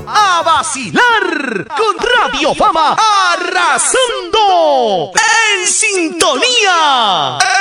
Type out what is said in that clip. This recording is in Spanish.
a vacilar con Radio Fama arrasando en sintonía.